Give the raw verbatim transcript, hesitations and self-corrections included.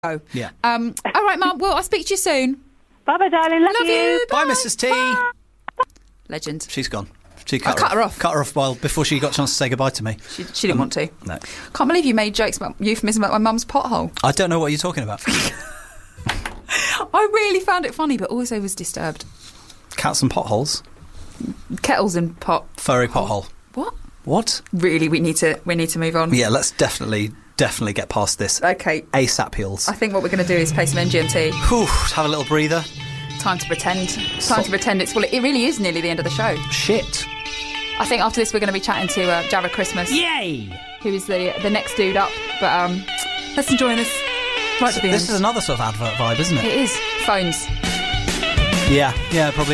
Oh. Yeah. Um, all right, Mum. Well, I'll speak to you soon. Bye-bye, darling. Love, Love you. Bye, Missus T. Legend. She's gone. She I cut her off. Cut her off while, before she got a chance to say goodbye to me. She, she didn't Um, want to. No. Can't believe you made jokes about euphemism about my mum's pothole. I don't know what you're talking about. I really found it funny, but also was disturbed. Cats and potholes. Kettles and pot. Furry pothole. What? What? Really, we need to we need to move on. Yeah, let's definitely, definitely get past this. Okay. ASAP heels. I think what we're going to do is play some M G M T. Whew, have a little breather. Time to pretend. Time Stop. to pretend it's well. It really is nearly the end of the show. Shit. I think after this we're going to be chatting to uh, Jared Christmas. Yay! Who is the the next dude up? But um, let's enjoy this. Right to the This end. is another sort of advert vibe, isn't it? It is phones. Yeah, yeah, probably.